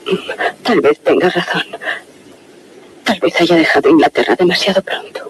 Tal vez tenga razón. Tal vez haya dejado Inglaterra demasiado pronto.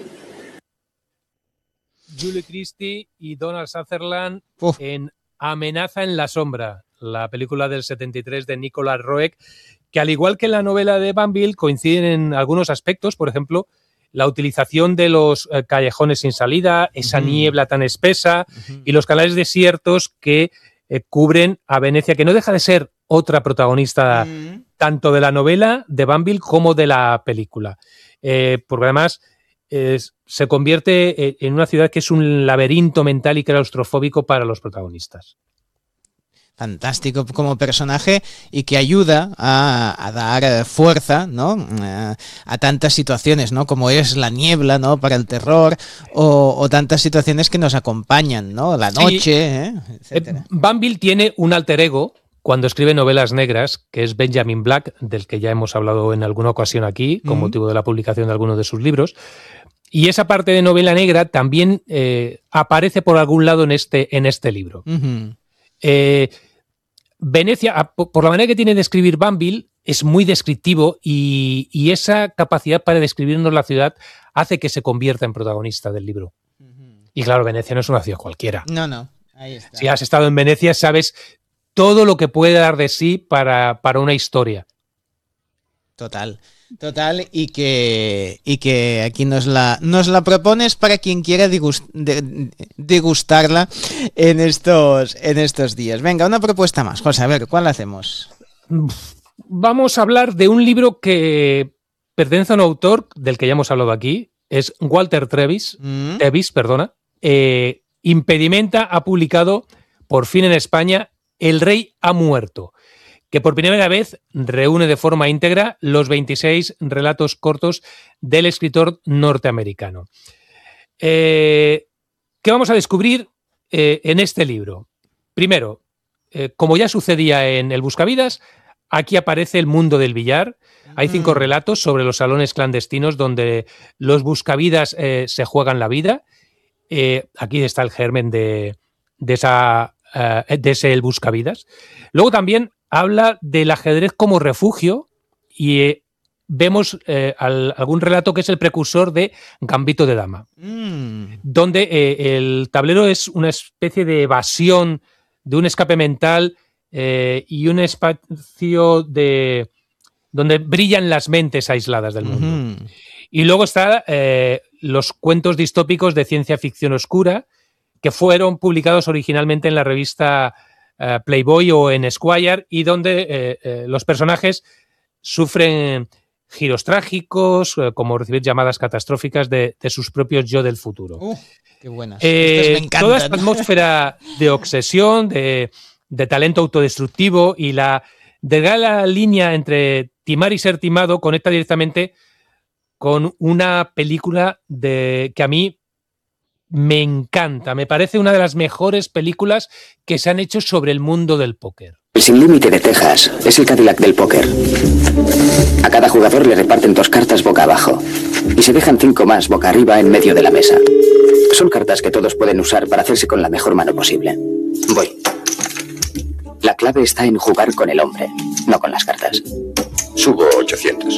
Julie Christie y Donald Sutherland en Amenaza en la sombra, la película del 73 de Nicolas Roeg, que al igual que la novela de Banville coinciden en algunos aspectos, por ejemplo, la utilización de los callejones sin salida, esa niebla tan espesa y los canales desiertos que cubren a Venecia, que no deja de ser otra protagonista tanto de la novela de Banville como de la película. Porque además se convierte en una ciudad que es un laberinto mental y claustrofóbico para los protagonistas. Fantástico como personaje y que ayuda a dar fuerza, ¿no? A tantas situaciones, ¿no? Como es la niebla, ¿no? Para el terror o tantas situaciones que nos acompañan, ¿no? La noche, etcétera. Banville tiene un alter ego cuando escribe novelas negras, que es Benjamin Black, del que ya hemos hablado en alguna ocasión aquí, con motivo de la publicación de algunos de sus libros. Y esa parte de novela negra también aparece por algún lado en este libro. Venecia, por la manera que tiene de escribir Banville, es muy descriptivo y esa capacidad para describirnos la ciudad hace que se convierta en protagonista del libro. Y claro, Venecia no es una ciudad cualquiera. No, ahí está. Si has estado en Venecia, sabes todo lo que puede dar de sí para una historia. Total, y que aquí nos la propones para quien quiera degustarla en estos días. Venga, una propuesta más, José, a ver, ¿cuál hacemos? Vamos a hablar de un libro que pertenece a un autor del que ya hemos hablado aquí, es Walter Tevis, Impedimenta ha publicado por fin en España El rey ha muerto, que por primera vez reúne de forma íntegra los 26 relatos cortos del escritor norteamericano. ¿Qué vamos a descubrir en este libro? Primero, como ya sucedía en El Buscavidas, aquí aparece el mundo del billar. Hay 5 relatos sobre los salones clandestinos donde los buscavidas se juegan la vida. Aquí está el germen de ese El Buscavidas. Luego también habla del ajedrez como refugio y vemos algún relato que es el precursor de Gambito de Dama, donde el tablero es una especie de evasión, de un escape mental y un espacio donde brillan las mentes aisladas del mundo. Y luego está los cuentos distópicos de ciencia ficción oscura que fueron publicados originalmente en la revista Playboy o en Esquire y donde los personajes sufren giros trágicos, como recibir llamadas catastróficas de sus propios yo del futuro. ¡Qué buenas! Me encantan. Toda esta atmósfera de obsesión, de talento autodestructivo y la delgada línea entre timar y ser timado conecta directamente con una película que a mí me encanta, me parece una de las mejores películas que se han hecho sobre el mundo del póker. El Sin Límite de Texas es el Cadillac del póker. A cada jugador le reparten 2 cartas boca abajo y se dejan 5 más boca arriba en medio de la mesa. Son cartas que todos pueden usar para hacerse con la mejor mano posible. Voy. La clave está en jugar con el hombre, no con las cartas. Subo 800.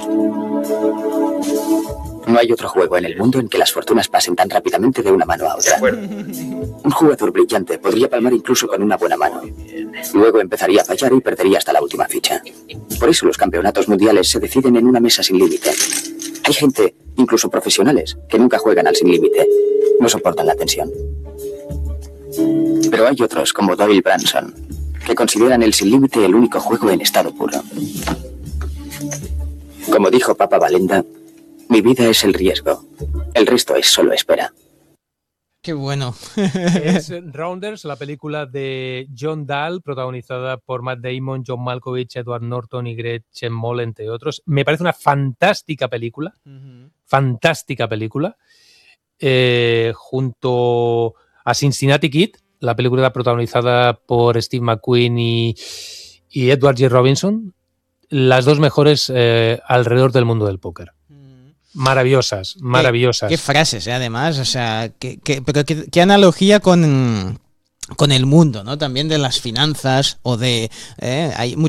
No hay otro juego en el mundo en que las fortunas pasen tan rápidamente de una mano a otra. Un jugador brillante podría palmar incluso con una buena mano. Luego empezaría a fallar y perdería hasta la última ficha. Por eso los campeonatos mundiales se deciden en una mesa sin límite. Hay gente, incluso profesionales, que nunca juegan al sin límite. No soportan la tensión. Pero hay otros, como Doyle Branson, que consideran el sin límite el único juego en estado puro. Como dijo Papa Valenda, mi vida es el riesgo. El resto es solo espera. ¡Qué bueno! Es Rounders, la película de John Dahl, protagonizada por Matt Damon, John Malkovich, Edward Norton y Gretchen Mol, entre otros. Me parece una fantástica película. Fantástica película. Junto a Cincinnati Kid, la película protagonizada por Steve McQueen y Edward G. Robinson. Las 2 mejores alrededor del mundo del póker. Maravillosas. Qué frases, además, o sea, pero qué analogía con el mundo, ¿no? También de las finanzas o de... hay